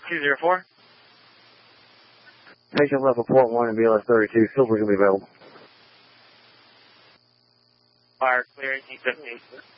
204. Patient level port 1 and BLS 32. Silver's going to be available. Fire clear, 1815.